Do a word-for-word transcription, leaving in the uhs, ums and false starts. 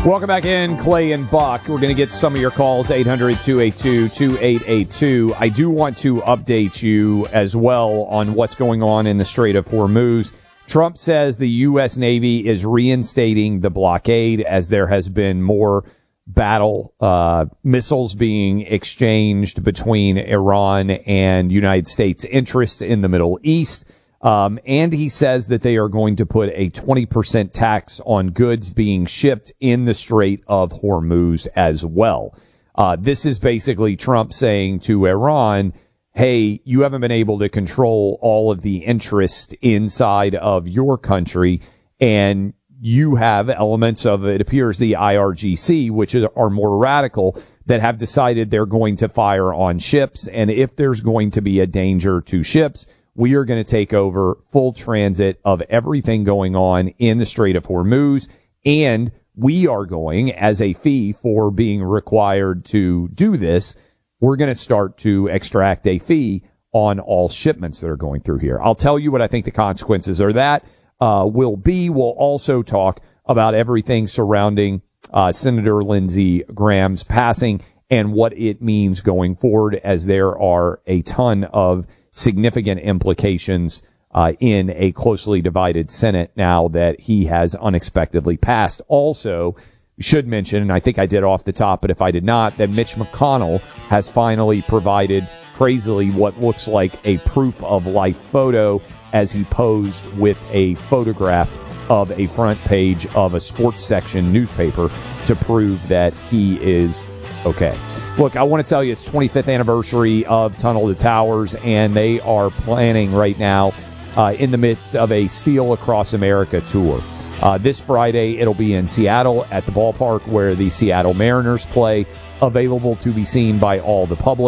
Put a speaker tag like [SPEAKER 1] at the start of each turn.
[SPEAKER 1] Welcome back in, Clay and Buck. We're going to get some of your calls, eight hundred, two eight two, two eight eight two. I do want to update you as well on what's going on in the Strait of Hormuz. Trump says the U S. Navy is reinstating the blockade as there has been more battle uh, missiles being exchanged between Iran and United States interests in the Middle East. Um, and he says that they are going to put a twenty percent tax on goods being shipped in the Strait of Hormuz as well. Uh, this is basically Trump saying to Iran, hey, you haven't been able to control all of the interest inside of your country, and you have elements of, it appears, the I R G C, which are more radical, that have decided they're going to fire on ships. And if there's going to be a danger to ships, we are going to take over full transit of everything going on in the Strait of Hormuz. And we are going, as a fee for being required to do this, we're going to start to extract a fee on all shipments that are going through here. I'll tell you what I think the consequences are that uh, will be. We'll also talk about everything surrounding uh, Senator Lindsey Graham's passing and what it means going forward, as there are a ton of significant implications uh, in a closely divided Senate now that he has unexpectedly passed. Also, should mention, and I think I did off the top, but if I did not, that Mitch McConnell has finally provided, crazily, what looks like a proof of life photo as he posed with a photograph of a front page of a sports section newspaper to prove that he is okay. Look, I want to tell you it's twenty-fifth anniversary of Tunnel to Towers, and they are planning right now uh, in the midst of a Steel Across America tour. Uh, this Friday, it'll be in Seattle at the ballpark where the Seattle Mariners play, available to be seen by all the public.